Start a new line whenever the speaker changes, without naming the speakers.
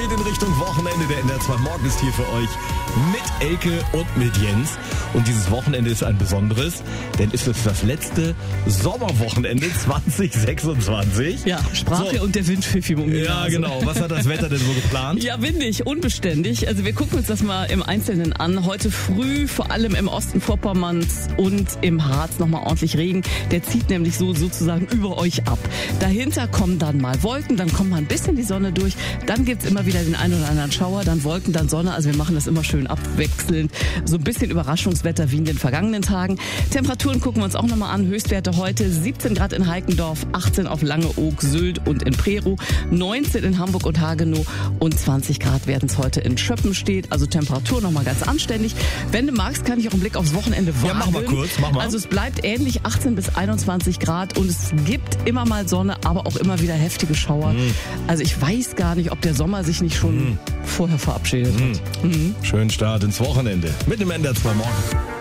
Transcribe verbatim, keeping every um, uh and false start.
geht in Richtung Wochenende. Der N D R zwei Morgen ist hier für euch mit Elke und mit Jens. Und dieses Wochenende ist ein besonderes, denn es ist das letzte Sommerwochenende zwanzig sechsundzwanzig.
Ja, Sprache so. Und der Wind pfiff ihm um die
Ja,
Nase.
genau. Was hat das Wetter denn so geplant?
Ja, windig, unbeständig. Also wir gucken uns das mal im Einzelnen an. Heute früh, vor allem im Osten Vorpommerns und im Harz nochmal ordentlich Regen. Der zieht nämlich so sozusagen über euch ab. Dahinter kommen dann mal Wolken, dann kommt mal ein bisschen die Sonne durch. Dann gibt's immer wieder den einen oder anderen Schauer, dann Wolken, dann Sonne. Also wir machen das immer schön abwechselnd. So ein bisschen Überraschungswetter wie in den vergangenen Tagen. Temperaturen gucken wir uns auch nochmal an. Höchstwerte heute siebzehn Grad in Heikendorf, achtzehn auf Langeoog, Sylt und in Prerow, neunzehn in Hamburg und Hagenow und zwanzig Grad werden es heute in Schöppenstedt. Also Temperatur nochmal ganz anständig. Wenn du magst, kann ich auch einen Blick aufs Wochenende wagen.
Ja, mach mal kurz, mach mal.
Also es bleibt ähnlich, achtzehn bis einundzwanzig Grad und es gibt immer mal Sonne, aber auch immer wieder heftige Schauer. Mhm. Also ich weiß gar nicht, ob der Sommer sich nicht schon mhm. vorher verabschiedet
mhm.
hat. Mhm.
Schönen Start ins Wochenende mit dem N D R zwei Morgen.